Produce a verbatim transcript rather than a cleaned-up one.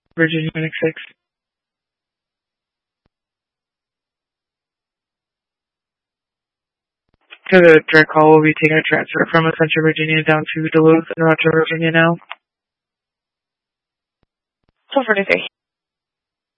Virginia Unix six. To the direct call, we'll be taking a transfer from Central Virginia down to Duluth and Rochester, Virginia now. twelve forty-three.